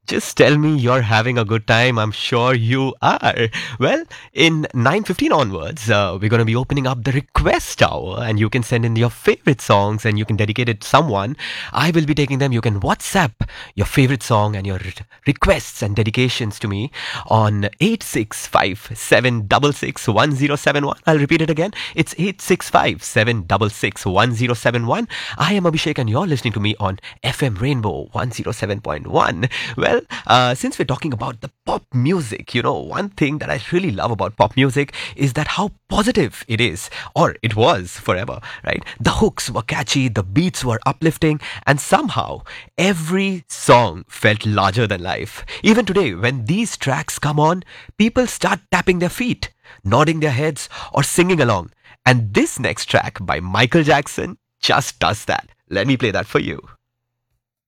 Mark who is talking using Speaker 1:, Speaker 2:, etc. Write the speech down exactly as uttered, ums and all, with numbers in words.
Speaker 1: Just tell me you're having a good time. I'm sure you are. Well, in nine fifteen onwards, uh, we're going to be opening up the request hour and you can send in your favorite songs and you can dedicate it to someone. I will be taking them. You can WhatsApp your favorite song and your re- requests and dedications to me on eight six five seven six six one zero seven one. I'll repeat it again. It's eight six five seven six six one zero seven one. I am Abhishek and you're listening to me on F M Rainbow one oh seven point one. Well, uh, since we're talking about the pop music, you know, one thing that I really love about pop music is that how positive it is, or it was forever, right? The hooks were catchy, the beats were uplifting, and somehow every song felt larger than life. Even today, when these tracks come on, people start tapping their feet, nodding their heads, or singing along. And this next track by Michael Jackson just does that. Let me play that for you.